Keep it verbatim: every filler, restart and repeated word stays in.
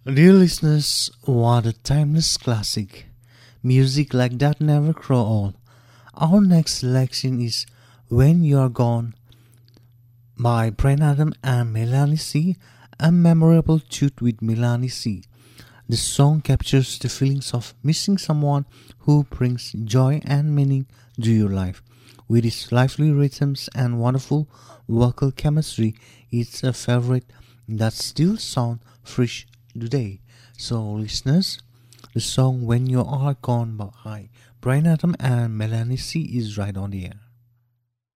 Dear listeners, what a timeless classic. Music like that never grow old. Our next selection is When You're Gone by Brian Adam and Melanie C. A memorable duet with Melanie C. The song captures the feelings of missing someone who brings joy and meaning to your life. With its lively rhythms and wonderful vocal chemistry, it's a favorite that still sounds fresh today. So, listeners, the song When You Are Gone by Brian Adam and Melanie C is right on the air.